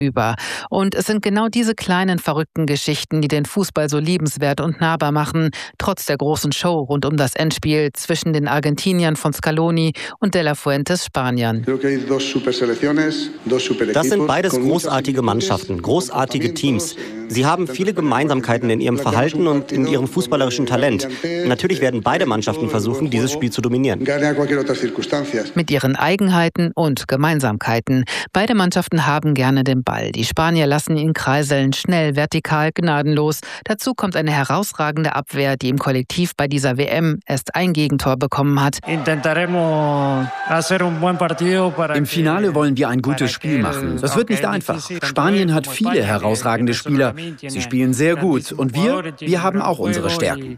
über. Und es sind genau diese kleinen, verrückten Geschichten, die den Fußball so liebenswert und nahbar machen, trotz der großen Show rund um das Endspiel zwischen den Argentiniern von Scaloni und De La Fuentes Spaniern. Das sind beides großartige Mannschaften, großartige Teams. Sie haben viele Gemeinsamkeiten in ihrem Verhalten und in ihrem fußballerischen Talent. Natürlich werden beide Mannschaften versuchen, dieses Spiel zu dominieren. Mit ihren Eigenheiten und Gemeinsamkeiten. Beide Mannschaften haben gerne den Ball. Die Spanier lassen ihn kreiseln, schnell, vertikal, gnadenlos. Dazu kommt eine herausragende Abwehr, die im Kollektiv bei dieser WM erst ein Gegentor bekommen hat. Im Finale wollen wir ein gutes Spiel machen. Das wird nicht einfach. Spanien hat viele herausragende Spieler. Sie spielen sehr gut. Und wir haben auch unsere Stärken.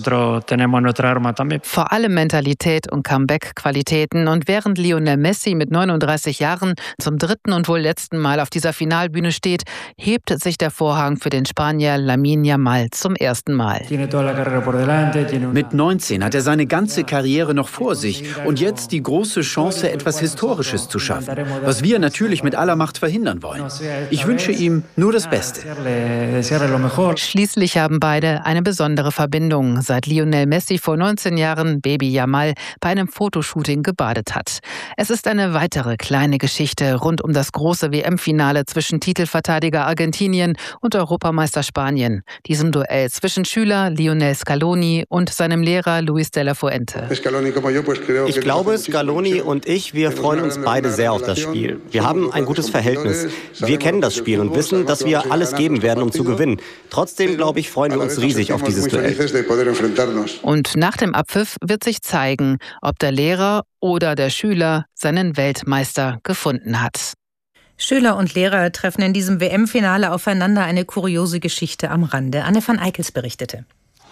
Vor allem Mentalität und Comeback-Qualitäten. Und während Lionel Messi mit 39 Jahren zum dritten und wohl letzten Mal auf dieser Finalbühne steht, hebt sich der Vorhang für den Spanier Lamine Yamal zum ersten Mal. Mit 19 hat er seine ganze Karriere noch vor sich und jetzt die große Chance, etwas Historisches zu schaffen, was wir natürlich mit aller Macht verhindern wollen. Ich wünsche ihm nur das Beste. Schließlich haben beide eine besondere Verbindung, seit Lionel Messi vor 19 Jahren Baby Yamal bei einem Fotoshooting gebadet hat. Es ist eine weitere kleine Geschichte rund um das große WM-Finale zwischen Titelverteidiger Argentinien und Europameister Spanien, diesem Duell zwischen Schüler Lionel Scaloni und seinem Lehrer Luis de la Fuente. Ich glaube, Scaloni und wir freuen uns beide sehr auf das Spiel. Wir haben ein gutes Verhältnis. Wir kennen das Spiel und wissen, dass wir alles geben werden, um zu gewinnen. Trotzdem, glaube ich, freuen wir uns riesig auf dieses Duell. Und nach dem Abpfiff wird sich zeigen, ob der Lehrer oder der Schüler seinen Weltmeister gefunden hat. Schüler und Lehrer treffen in diesem WM-Finale aufeinander. Eine kuriose Geschichte am Rande. Anne van Eickels berichtete.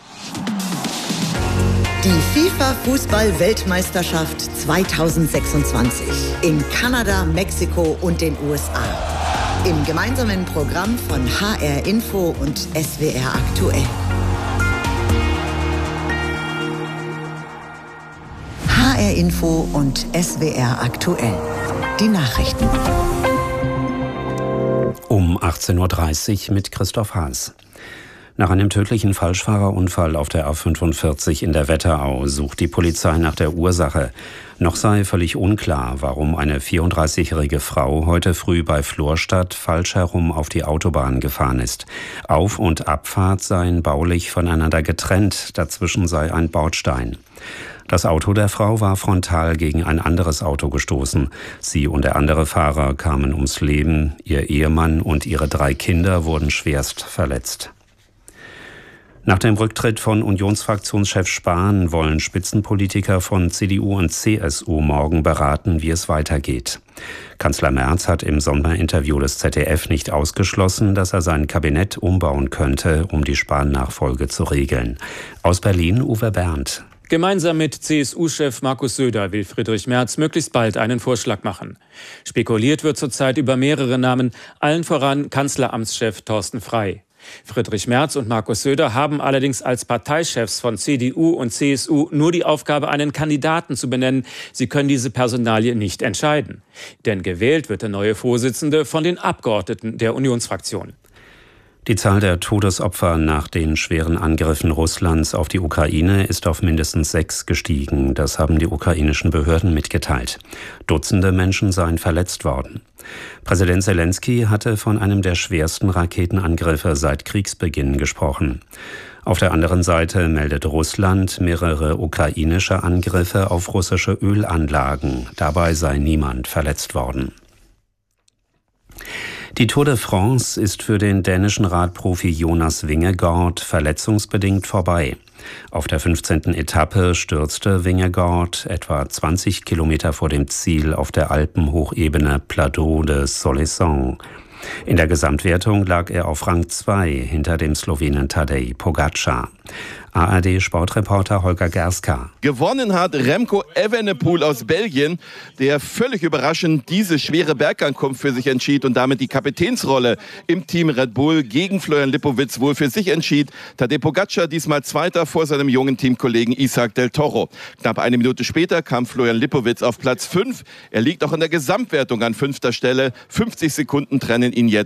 Die FIFA-Fußball-Weltmeisterschaft 2026 in Kanada, Mexiko und den USA. Im gemeinsamen Programm von HR Info und SWR Aktuell. HR Info und SWR Aktuell. Die Nachrichten. Um 18.30 Uhr mit Christoph Haas. Nach einem tödlichen Falschfahrerunfall auf der A45 in der Wetterau sucht die Polizei nach der Ursache. Noch sei völlig unklar, warum eine 34-jährige Frau heute früh bei Florstadt falsch herum auf die Autobahn gefahren ist. Auf- und Abfahrt seien baulich voneinander getrennt, dazwischen sei ein Bordstein. Das Auto der Frau war frontal gegen ein anderes Auto gestoßen. Sie und der andere Fahrer kamen ums Leben. Ihr Ehemann und ihre 3 Kinder wurden schwerst verletzt. Nach dem Rücktritt von Unionsfraktionschef Spahn wollen Spitzenpolitiker von CDU und CSU morgen beraten, wie es weitergeht. Kanzler Merz hat im Sonderinterview des ZDF nicht ausgeschlossen, dass er sein Kabinett umbauen könnte, um die Spahn-Nachfolge zu regeln. Aus Berlin Uwe Berndt. Gemeinsam mit CSU-Chef Markus Söder will Friedrich Merz möglichst bald einen Vorschlag machen. Spekuliert wird zurzeit über mehrere Namen, allen voran Kanzleramtschef Thorsten Frey. Friedrich Merz und Markus Söder haben allerdings als Parteichefs von CDU und CSU nur die Aufgabe, einen Kandidaten zu benennen. Sie können diese Personalie nicht entscheiden. Denn gewählt wird der neue Vorsitzende von den Abgeordneten der Unionsfraktion. Die Zahl der Todesopfer nach den schweren Angriffen Russlands auf die Ukraine ist auf mindestens 6 gestiegen. Das haben die ukrainischen Behörden mitgeteilt. Dutzende Menschen seien verletzt worden. Präsident Selenskyj hatte von einem der schwersten Raketenangriffe seit Kriegsbeginn gesprochen. Auf der anderen Seite meldet Russland mehrere ukrainische Angriffe auf russische Ölanlagen. Dabei sei niemand verletzt worden. Die Tour de France ist für den dänischen Radprofi Jonas Vingegaard verletzungsbedingt vorbei. Auf der 15. Etappe stürzte Vingegaard etwa 20 Kilometer vor dem Ziel auf der Alpenhochebene Plateau de Soleçon. In der Gesamtwertung lag er auf Rang 2 hinter dem Slowenen Tadej Pogačar. ARD-Sportreporter Holger Gerska. Gewonnen hat Remco Evenepoel aus Belgien, der völlig überraschend diese schwere Bergankunft für sich entschied und damit die Kapitänsrolle im Team Red Bull gegen Florian Lipowitz wohl für sich entschied. Tadej Pogačar diesmal Zweiter vor seinem jungen Teamkollegen Isaac del Toro. Knapp eine Minute später kam Florian Lipowitz auf Platz 5. Er liegt auch in der Gesamtwertung an 5. Stelle. 50 Sekunden trennen ihn jetzt